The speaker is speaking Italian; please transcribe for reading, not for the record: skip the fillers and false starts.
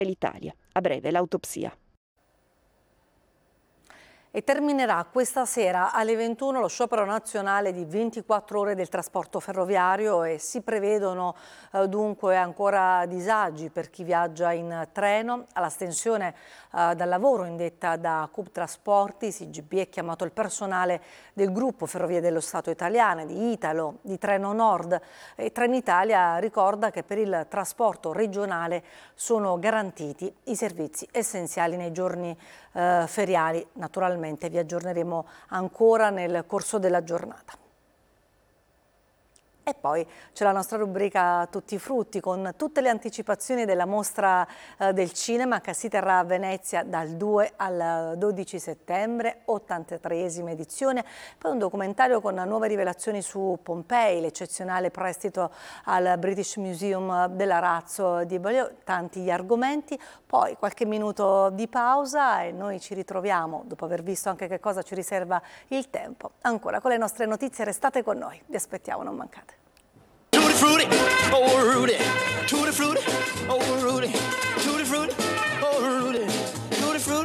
l'Italia. A breve l'autopsia. E terminerà questa sera alle 21 lo sciopero nazionale di 24 ore del trasporto ferroviario e si prevedono dunque ancora disagi per chi viaggia in treno. All'astensione dal lavoro indetta da CUP Trasporti, SIGB ha chiamato il personale del gruppo Ferrovie dello Stato Italiane, di Italo, di Treno Nord e Trenitalia ricorda che per il trasporto regionale sono garantiti i servizi essenziali nei giorni feriali. Naturalmente vi aggiorneremo ancora nel corso della giornata. E poi c'è la nostra rubrica Tutti i frutti con tutte le anticipazioni della mostra del cinema che si terrà a Venezia dal 2 al 12 settembre, 83esima edizione, poi un documentario con nuove rivelazioni su Pompei, l'eccezionale prestito al British Museum dell'Arazzo di Beaulieu, tanti gli argomenti, poi qualche minuto di pausa e noi ci ritroviamo, dopo aver visto anche che cosa ci riserva il tempo, ancora con le nostre notizie. Restate con noi, vi aspettiamo, non mancate. Tutti frutti, oh Rudy, tutti frutti.